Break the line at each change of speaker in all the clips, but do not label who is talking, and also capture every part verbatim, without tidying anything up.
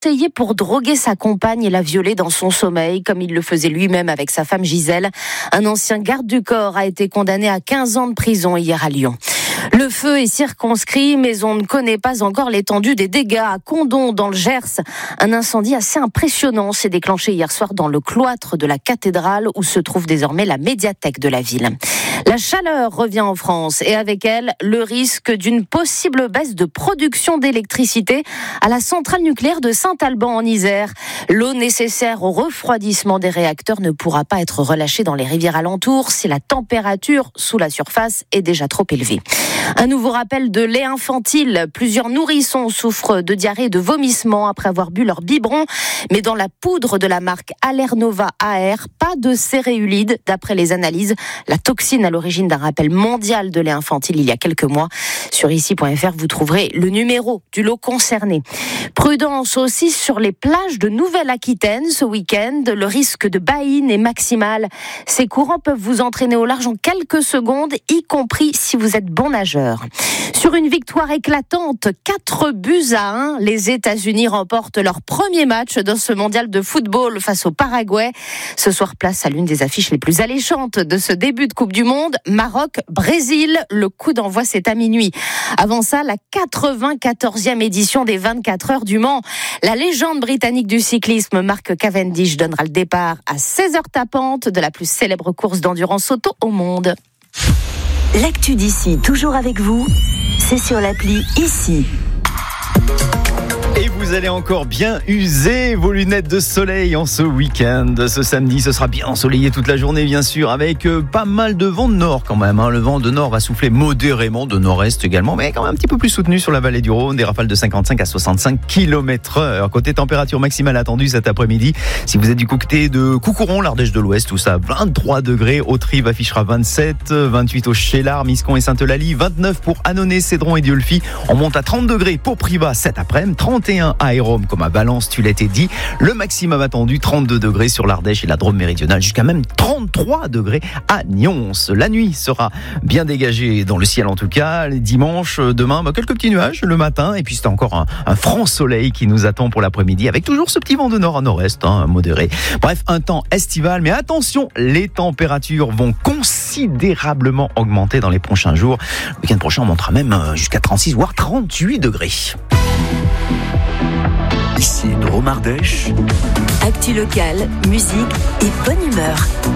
conseillé pour droguer sa compagne et la violer dans son sommeil, comme il le faisait lui-même avec sa femme Gisèle. Un ancien garde du corps a été condamné à quinze ans de prison hier à Lyon. Le feu est circonscrit, mais on ne connaît pas encore l'étendue des dégâts. À Condom, dans le Gers, un incendie assez impressionnant s'est déclenché hier soir dans le cloître de la cathédrale où se trouve désormais la médiathèque de la ville. La chaleur revient en France et avec elle, le risque d'une possible baisse de production d'électricité à la centrale nucléaire de Saint-Alban en Isère. L'eau nécessaire au refroidissement des réacteurs ne pourra pas être relâchée dans les rivières alentours si la température sous la surface est déjà trop élevée. Un nouveau rappel de lait infantile. Plusieurs nourrissons souffrent de diarrhée et de vomissements après avoir bu leur biberon. Mais dans la poudre de la marque Allernova A R, pas de céréulide d'après les analyses. La toxine à l'origine d'un rappel mondial de lait infantile il y a quelques mois. Sur ici point f r, vous trouverez le numéro du lot concerné. Prudence aussi sur les plages de Nouvelle-Aquitaine ce week-end. Le risque de baïne est maximal. Ces courants peuvent vous entraîner au large en quelques secondes, y compris si vous êtes bon nageur. Sur une victoire éclatante, quatre buts à un, les États-Unis remportent leur premier match dans ce mondial de football face au Paraguay. Ce soir, place à l'une des affiches les plus alléchantes de ce début de Coupe du Monde, Maroc-Brésil. Le coup d'envoi, c'est à minuit. Avant ça, la quatre-vingt-quatorzième édition des vingt-quatre heures du Mans. La légende britannique du cyclisme, Mark Cavendish, donnera le départ à seize heures tapantes de la plus célèbre course d'endurance auto au monde.
L'actu d'ici, toujours avec vous, c'est sur l'appli Ici.
Et vous allez encore bien user vos lunettes de soleil en ce week-end. Ce samedi, ce sera bien ensoleillé toute la journée, bien sûr, avec euh, pas mal de vent de nord quand même. Hein. Le vent de nord va souffler modérément, de nord-est également, mais quand même un petit peu plus soutenu sur la vallée du Rhône. Des rafales de cinquante-cinq à soixante-cinq kilomètres heure. Côté température maximale attendue cet après-midi, si vous êtes du côté de Coucouron, l'Ardèche de l'Ouest, tout ça, vingt-trois degrés. Autrive affichera vingt-sept, vingt-huit au Cheylard, Miscon et Sainte-Eulalie, vingt-neuf pour Annonay, Cédron et Dieulefit. On monte à trente degrés pour Privas cet après-midi, trente et un à Hérôme comme à Valence, tu l'étais dit. Le maximum attendu, trente-deux degrés sur l'Ardèche et la Drôme méridionale, jusqu'à même trente-trois degrés à Nyons. La nuit sera bien dégagée dans le ciel en tout cas. Dimanche, demain, bah, quelques petits nuages le matin et puis c'est encore un, un franc soleil qui nous attend pour l'après-midi avec toujours ce petit vent de nord à nord-est, hein, modéré. Bref, un temps estival, mais attention, les températures vont considérablement augmenter dans les prochains jours. Le week-end prochain, on montera même jusqu'à trente-six voire trente-huit degrés.
Ici Drôme Ardèche.
Actu locale, musique et bonne humeur.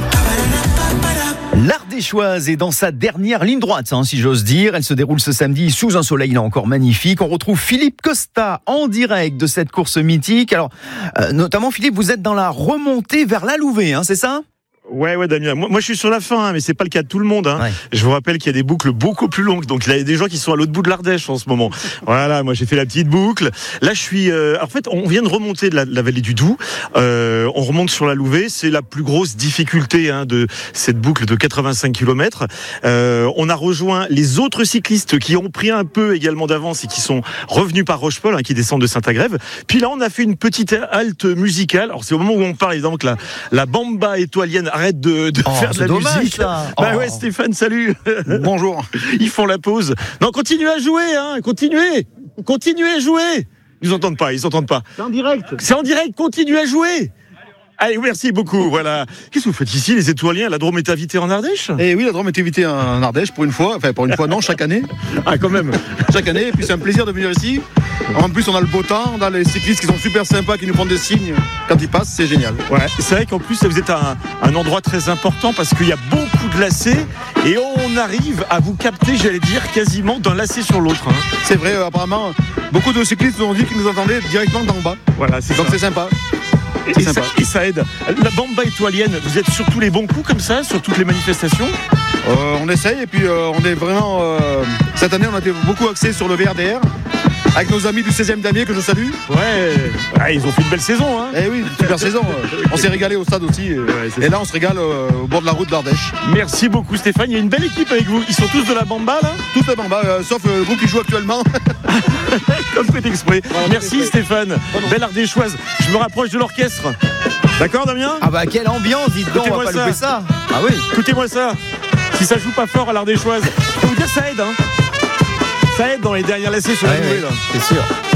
L'Ardéchoise est dans sa dernière ligne droite, hein, si j'ose dire. Elle se déroule ce samedi sous un soleil là encore magnifique. On retrouve Philippe Costa en direct de cette course mythique. Alors, euh, notamment Philippe, vous êtes dans la remontée vers la Louvet, hein, c'est ça ?
Ouais, ouais, Damien. Moi, moi, je suis sur la fin, hein, mais c'est pas le cas de tout le monde. Hein. Ouais. Je vous rappelle qu'il y a des boucles beaucoup plus longues. Donc, il y a des gens qui sont à l'autre bout de l'Ardèche en ce moment. Voilà, moi, j'ai fait la petite boucle. Là, je suis. Euh, en fait, on vient de remonter de la, la vallée du Doubs. Euh, on remonte sur la Louvet. C'est la plus grosse difficulté hein, de cette boucle de quatre-vingt-cinq kilomètres. Euh, on a rejoint les autres cyclistes qui ont pris un peu également d'avance et qui sont revenus par Rochepol, hein, qui descendent de Saint-Agrève. Puis là, on a fait une petite halte musicale. Alors, c'est au moment où on parle évidemment que la, la bamba étoilienne arrête de, de
oh, faire
de la dommage, musique. Ça. Bah oh. ouais, Stéphane, salut.
Bonjour.
Ils font la pause. Non, continuez à jouer, hein. Continuez. Continuez à jouer. Ils n'entendent pas, ils n'entendent pas.
C'est en direct.
C'est en direct, continuez à jouer. Allez, merci beaucoup. Voilà. Qu'est-ce que vous faites ici, les étoiliens ? La Drôme est invitée en Ardèche ?
Eh oui, la Drôme est invitée en Ardèche pour une fois. Enfin, pour une fois, non, chaque année.
Ah, quand même.
Chaque année. Et puis, c'est un plaisir de venir ici. En plus, on a le beau temps. On a les cyclistes qui sont super sympas, qui nous font des signes quand ils passent. C'est génial.
Ouais. C'est vrai qu'en plus, vous êtes à un, un endroit très important parce qu'il y a beaucoup de lacets et on arrive à vous capter, j'allais dire, quasiment d'un lacet sur l'autre. Hein.
C'est vrai. Euh, apparemment, beaucoup de cyclistes nous ont dit qu'ils nous entendaient directement d'en bas.
Voilà. C'est
Donc,
ça.
c'est sympa.
Et ça, et ça aide. La bamba étoilienne, vous êtes sur tous les bons coups comme ça, sur toutes les manifestations ?
euh, On essaye et puis euh, on est vraiment... Euh, cette année, on a été beaucoup axé sur le V R D R. Avec nos amis du seizième damier que je salue.
Ouais, ouais, ils ont fait une belle saison. Hein.
Eh oui, super saison. On s'est régalé au stade aussi. Ouais, et là, on se régale euh, au bord de la route d'Ardèche.
Merci beaucoup Stéphane. Il y a une belle équipe avec vous. Ils sont tous de la bamba là ?
Tous de la bamba, euh, sauf euh, le groupe qui joue actuellement.
Comme fait exprès. Voilà, merci fait. Stéphane. Oh belle Ardéchoise. Je me rapproche de l'orchestre. D'accord Damien ?
Ah bah quelle ambiance, dites donc, on va pas louper ça.
Ah oui. Écoutez-moi ça. Si ça joue pas fort à l'Ardéchoise, je peux vous dire ça aide hein. Ça aide dans les dernières lacets sur la
ouais,
nouvelle.
Ouais, c'est sûr.